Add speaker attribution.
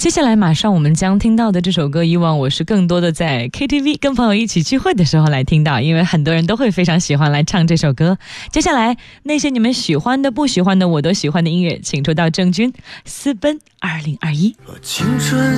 Speaker 1: 接下来马上我们将听到的这首歌，以往我是更多的在 KTV 跟朋友一起聚会的时候来听到，因为很多人都会非常喜欢来唱这首歌。接下来那些你们喜欢的不喜欢的我都喜欢的音乐，请出道郑钧，私奔2021。
Speaker 2: 青春